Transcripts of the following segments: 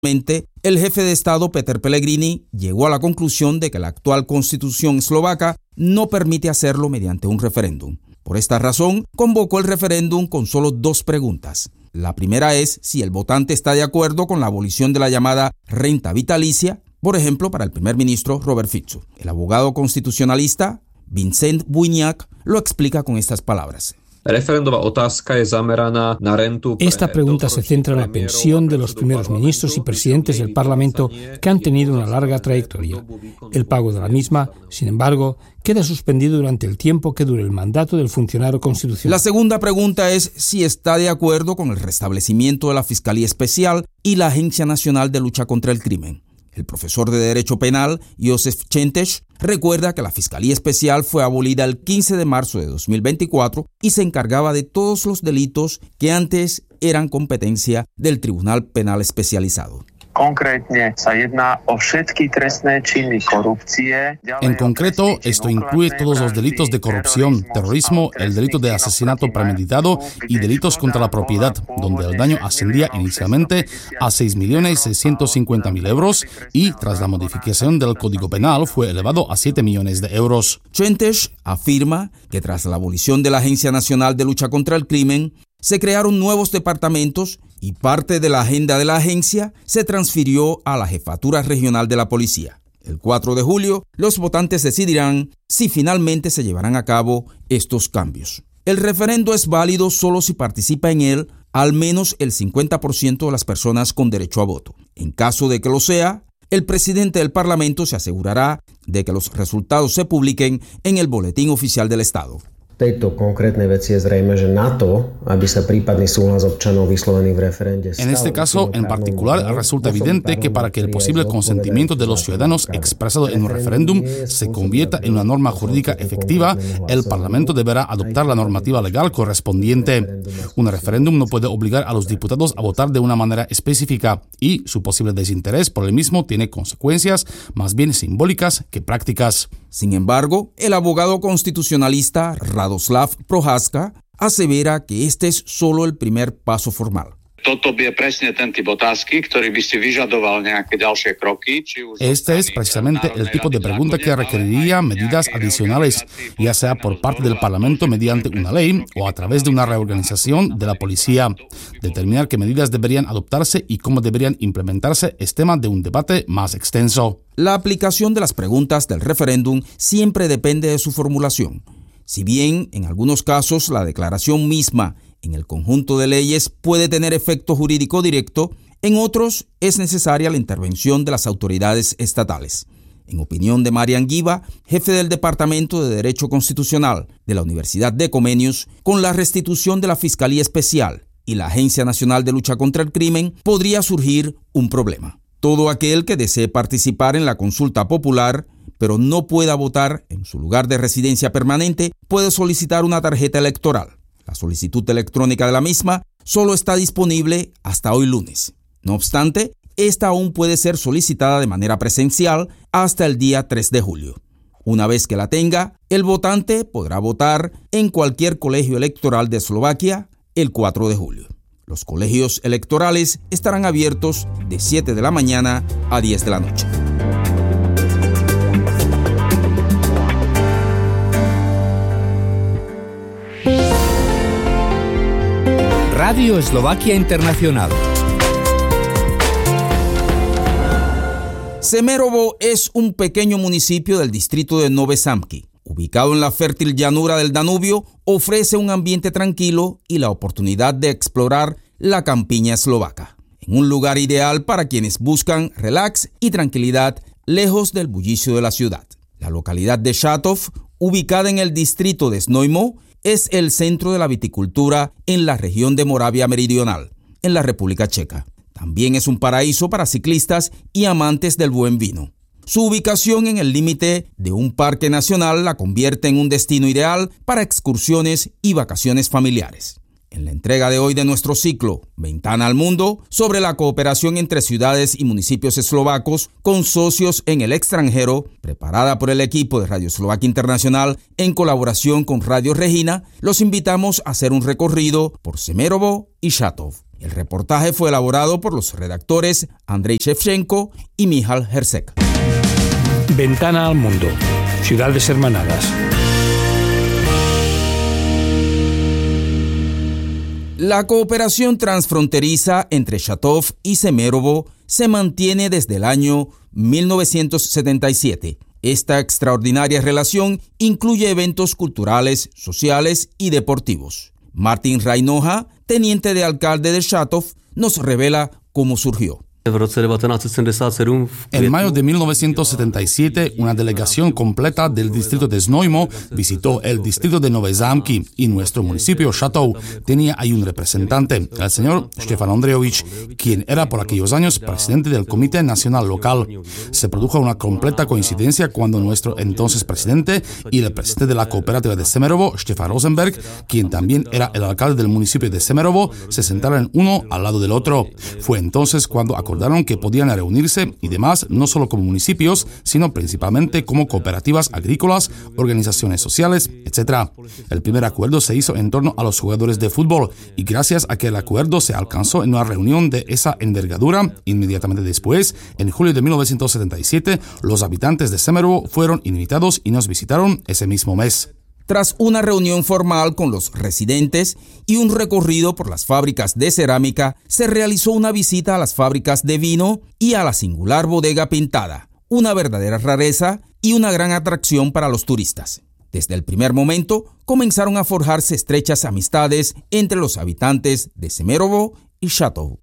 El jefe de Estado, Peter Pellegrini, llegó a la conclusión de que la actual constitución eslovaca no permite hacerlo mediante un referéndum. Por esta razón, convocó el referéndum con solo 2 preguntas. La primera es si el votante está de acuerdo con la abolición de la llamada renta vitalicia, por ejemplo, para el primer ministro Robert Fico. El abogado constitucionalista Vincent Bujňák lo explica con estas palabras. Esta pregunta se centra en la pensión de los primeros ministros y presidentes del Parlamento que han tenido una larga trayectoria. El pago de la misma, sin embargo, queda suspendido durante el tiempo que dure el mandato del funcionario constitucional. La segunda pregunta es si está de acuerdo con el restablecimiento de la Fiscalía Especial y la Agencia Nacional de Lucha contra el Crimen. El profesor de Derecho Penal, Josef Čentež, recuerda que la Fiscalía Especial fue abolida el 15 de marzo de 2024 y se encargaba de todos los delitos que antes eran competencia del Tribunal Penal Especializado. En concreto, esto incluye todos los delitos de corrupción, terrorismo, el delito de asesinato premeditado y delitos contra la propiedad, donde el daño ascendía inicialmente a 6.650.000 euros y, tras la modificación del Código Penal, fue elevado a 7 millones de euros. Čentež afirma que tras la abolición de la Agencia Nacional de Lucha contra el Crimen, se crearon nuevos departamentos y parte de la agenda de la agencia se transfirió a la Jefatura Regional de la Policía. El 4 de julio, los votantes decidirán si finalmente se llevarán a cabo estos cambios. El referendo es válido solo si participa en él al menos el 50% de las personas con derecho a voto. En caso de que lo sea, el presidente del Parlamento se asegurará de que los resultados se publiquen en el Boletín Oficial del Estado. En este caso, en particular, resulta evidente que para que el posible consentimiento de los ciudadanos expresado en un referéndum se convierta en una norma jurídica efectiva, el Parlamento deberá adoptar la normativa legal correspondiente. Un referéndum no puede obligar a los diputados a votar de una manera específica y su posible desinterés por el mismo tiene consecuencias más bien simbólicas que prácticas. Sin embargo, el abogado constitucionalista Radoslav Prohaska asevera que este es solo el primer paso formal. Este es precisamente el tipo de pregunta que requeriría medidas adicionales, ya sea por parte del Parlamento mediante una ley o a través de una reorganización de la policía. Determinar qué medidas deberían adoptarse y cómo deberían implementarse es tema de un debate más extenso. La aplicación de las preguntas del referéndum siempre depende de su formulación. Si bien, en algunos casos, la declaración misma en el conjunto de leyes puede tener efecto jurídico directo, en otros es necesaria la intervención de las autoridades estatales. En opinión de Marian Giva, jefe del Departamento de Derecho Constitucional de la Universidad de Comenius, con la restitución de la Fiscalía Especial y la Agencia Nacional de Lucha contra el Crimen, podría surgir un problema. Todo aquel que desee participar en la consulta popular, pero no pueda votar en su lugar de residencia permanente, puede solicitar una tarjeta electoral. La solicitud electrónica de la misma solo está disponible hasta hoy lunes. No obstante, esta aún puede ser solicitada de manera presencial hasta el día 3 de julio. Una vez que la tenga, el votante podrá votar en cualquier colegio electoral de Eslovaquia el 4 de julio. Los colegios electorales estarán abiertos de 7 de la mañana a 10 de la noche. Radio Eslovaquia Internacional. Semerovo es un pequeño municipio del distrito de Nové Zámky. Ubicado en la fértil llanura del Danubio, ofrece un ambiente tranquilo y la oportunidad de explorar la campiña eslovaca. En un lugar ideal para quienes buscan relax y tranquilidad lejos del bullicio de la ciudad. La localidad de Šatov, ubicada en el distrito de Znojmo, es el centro de la viticultura en la región de Moravia Meridional, en la República Checa. También es un paraíso para ciclistas y amantes del buen vino. Su ubicación en el límite de un parque nacional la convierte en un destino ideal para excursiones y vacaciones familiares. En la entrega de hoy de nuestro ciclo Ventana al Mundo, sobre la cooperación entre ciudades y municipios eslovacos con socios en el extranjero, preparada por el equipo de Radio Eslovaquia Internacional en colaboración con Radio Regina, los invitamos a hacer un recorrido por Semerovo y Šatov. El reportaje fue elaborado por los redactores Andrei Shevchenko y Michal Hersek. Ventana al mundo. Ciudades hermanadas. La cooperación transfronteriza entre Chatov y Semerovo se mantiene desde el año 1977. Esta extraordinaria relación incluye eventos culturales, sociales y deportivos. Martin Rainoja, teniente de alcalde de Chatov, nos revela cómo surgió. En mayo de 1977, una delegación completa del distrito de Znojmo visitó el distrito de Nové Zámky y nuestro municipio Chatov tenía ahí un representante, el señor Štefan Ondřejovič, quien era por aquellos años presidente del Comité Nacional Local. Se produjo una completa coincidencia cuando nuestro entonces presidente y el presidente de la cooperativa de Semerovo, Štefan Rosenberg, quien también era el alcalde del municipio de Semerovo, se sentaron uno al lado del otro. Fue entonces cuando acordaron que podían reunirse y demás, no solo como municipios, sino principalmente como cooperativas agrícolas, organizaciones sociales, etc. El primer acuerdo se hizo en torno a los jugadores de fútbol y gracias a que el acuerdo se alcanzó en una reunión de esa envergadura, inmediatamente después, en julio de 1977, los habitantes de Semerovo fueron invitados y nos visitaron ese mismo mes. Tras una reunión formal con los residentes y un recorrido por las fábricas de cerámica, se realizó una visita a las fábricas de vino y a la singular bodega pintada, una verdadera rareza y una gran atracción para los turistas. Desde el primer momento comenzaron a forjarse estrechas amistades entre los habitantes de Semerovo y Chatov.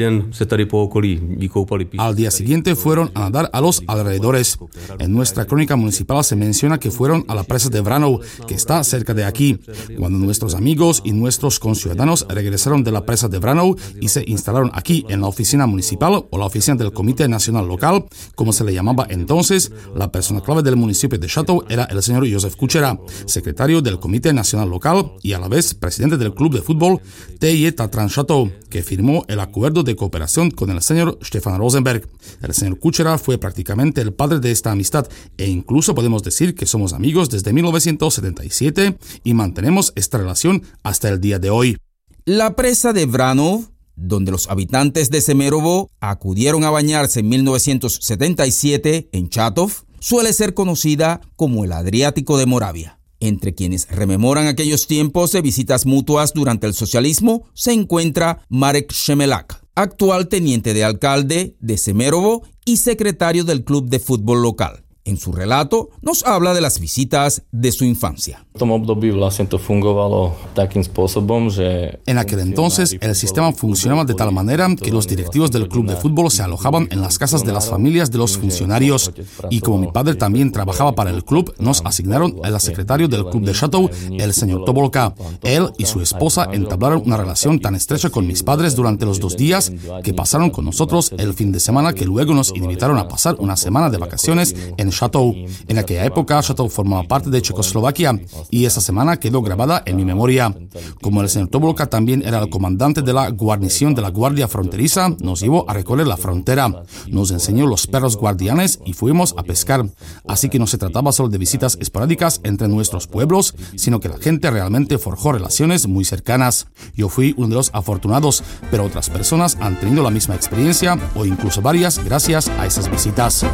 Al día siguiente fueron a nadar a los alrededores. En nuestra crónica municipal se menciona que fueron a la presa de Vranov, que está cerca de aquí. Cuando nuestros amigos y nuestros conciudadanos regresaron de la presa de Vranov y se instalaron aquí en la oficina municipal o la oficina del Comité Nacional Local, como se le llamaba entonces, la persona clave del municipio de Chatov era el señor Josef Kučera, secretario del Comité Nacional Local y a la vez presidente del club de fútbol TJ Tatran Chatov, que firmó el acuerdo de cooperación con el señor Štefan Rosenberg. El señor Kučera fue prácticamente el padre de esta amistad e incluso podemos decir que somos amigos desde 1977 y mantenemos esta relación hasta el día de hoy. La presa de Vranov, donde los habitantes de Semerovo acudieron a bañarse en 1977 en Chatov, suele ser conocida como el Adriático de Moravia. Entre quienes rememoran aquellos tiempos de visitas mutuas durante el socialismo se encuentra Marek Shemelak, actual teniente de alcalde de Semerovo y secretario del club de fútbol local. En su relato nos habla de las visitas de su infancia. En aquel entonces, el sistema funcionaba de tal manera que los directivos del club de fútbol se alojaban en las casas de las familias de los funcionarios. Y como mi padre también trabajaba para el club, nos asignaron al secretario del club de Chatov, el señor Tobolka. Él y su esposa entablaron una relación tan estrecha con mis padres durante los 2 días que pasaron con nosotros el fin de semana, que luego nos invitaron a pasar una semana de vacaciones en Chatov. En aquella época, Chatov formaba parte de Checoslovaquia y esa semana quedó grabada en mi memoria. Como el señor Tobolka también era el comandante de la guarnición de la Guardia Fronteriza, nos llevó a recorrer la frontera. Nos enseñó los perros guardianes y fuimos a pescar. Así que no se trataba solo de visitas esporádicas entre nuestros pueblos, sino que la gente realmente forjó relaciones muy cercanas. Yo fui uno de los afortunados, pero otras personas han tenido la misma experiencia o incluso varias gracias a esas visitas.